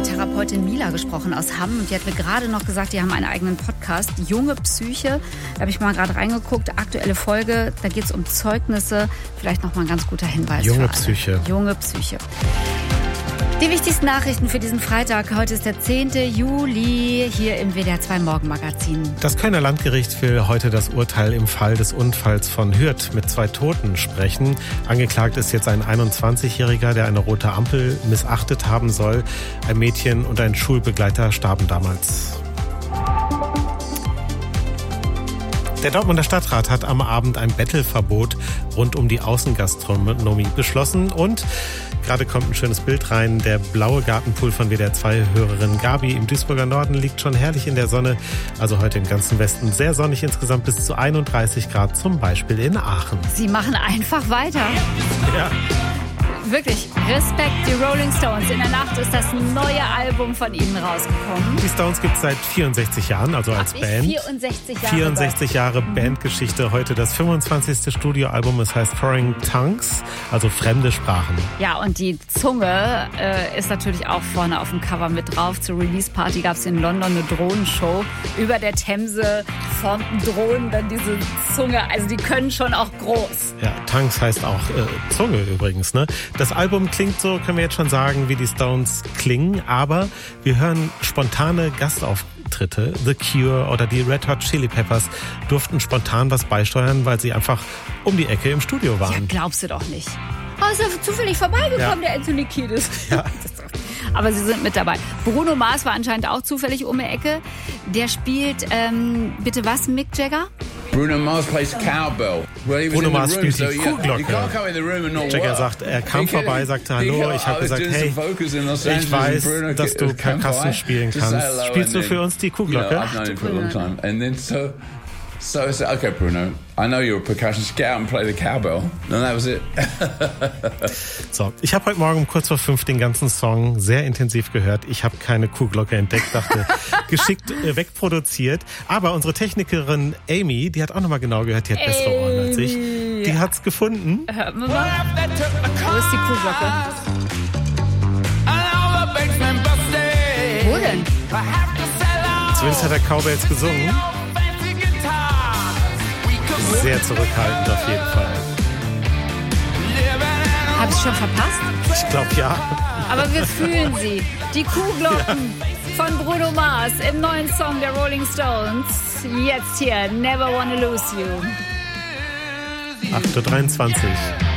Therapeutin Mila gesprochen aus Hamm und die hat mir gerade noch gesagt, die haben einen eigenen Podcast, Junge Psyche. Da habe ich mal gerade reingeguckt, aktuelle Folge, da geht es um Zeugnisse. Vielleicht nochmal ein ganz guter Hinweis. Junge Psyche. Junge Psyche. Die wichtigsten Nachrichten für diesen Freitag. Heute ist der 10. Juli hier im WDR 2 Morgenmagazin. Das Kölner Landgericht will heute das Urteil im Fall des Unfalls von Hürth mit 2 Toten sprechen. Angeklagt ist jetzt ein 21-Jähriger, der eine rote Ampel missachtet haben soll. Ein Mädchen und ein Schulbegleiter starben damals. Der Dortmunder Stadtrat hat am Abend ein Bettelverbot rund um die Außengastronomie beschlossen und gerade kommt ein schönes Bild rein. Der blaue Gartenpool von WDR 2-Hörerin Gabi im Duisburger Norden liegt schon herrlich in der Sonne. Also heute im ganzen Westen sehr sonnig, insgesamt bis zu 31 Grad, zum Beispiel in Aachen. Sie machen einfach weiter. Ja. Wirklich, Respekt, die Rolling Stones. In der Nacht ist das neue Album von ihnen rausgekommen. Die Stones gibt es seit 64 Jahren, also als Band. 64 Jahre. 64 Jahre Bandgeschichte. Heute das 25. Studioalbum. Es heißt Foreign Tongues, also fremde Sprachen. Ja, und die Zunge ist natürlich auch vorne auf dem Cover mit drauf. Zur Release-Party gab es in London eine Drohnenshow. Über der Themse formten Drohnen dann diese Zunge. Also die können schon auch groß. Ja, Tongues heißt auch Zunge übrigens, ne? Das Album klingt so, können wir jetzt schon sagen, wie die Stones klingen, aber wir hören spontane Gastauftritte. The Cure oder die Red Hot Chili Peppers durften spontan was beisteuern, weil sie einfach um die Ecke im Studio waren. Ja, glaubst du doch nicht. Oh, ist ja zufällig vorbeigekommen, der Anthony Kiedis. Ja. Aber sie sind mit dabei. Bruno Mars war anscheinend auch zufällig um die Ecke. Der spielt, bitte was, Mick Jagger? Bruno Mars plays cowbell. Bruno Mars spielt die Kuhglocke. Jagger sagt, er kam vorbei, sagte Hallo. Ich habe gesagt, hey, ich weiß, dass du Percussion spielen kannst. Spielst du für uns die Kuhglocke? So I said, okay, Bruno, I know you're a percussionist. Get out and play the cowbell. And that was it. So, ich habe heute Morgen um kurz vor 5 den ganzen Song sehr intensiv gehört. Ich habe keine Kuhglocke entdeckt, dachte, geschickt wegproduziert. Aber unsere Technikerin Amy, die hat auch nochmal genau gehört, die hat bessere Ohren als ich. Die hat's gefunden. Hört mal. Wo ist die Kuhglocke? Wo denn? Zumindest hat der Cowbells gesungen. Sehr zurückhaltend auf jeden Fall. Hab ich schon verpasst? Ich glaube ja. Aber wir fühlen sie. Die Kuhglocken von Bruno Mars im neuen Song der Rolling Stones. Jetzt hier, Never Wanna Lose You. 8:23 Uhr.